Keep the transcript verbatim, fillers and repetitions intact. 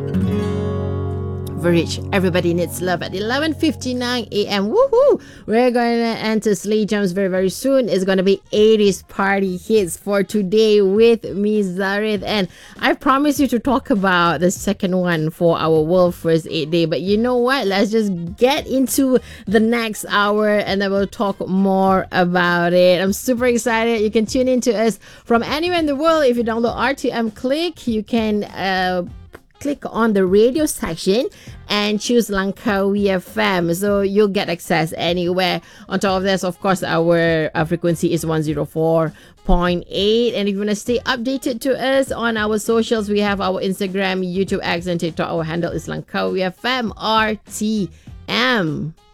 Rich. Everybody needs love at eleven fifty-nine a.m. Woohoo! We're going to enter Slay Jams very, very soon. It's going to be eighties party hits for today with me, Zarith. And I promise you to talk about the second one for our World First Aid Day. But you know what? Let's just get into the next hour and then we'll talk more about it. I'm super excited. You can tune in to us from anywhere in the world. If you download R T M Click, you can uh, click on the radio section and choose Langkawi F M, so you'll get access anywhere. On top of this, of course, our, our frequency is one oh four point eight, and if you want to stay updated to us on our socials, we have our Instagram, YouTube, X, and TikTok. Our handle is Langkawi F M R T M.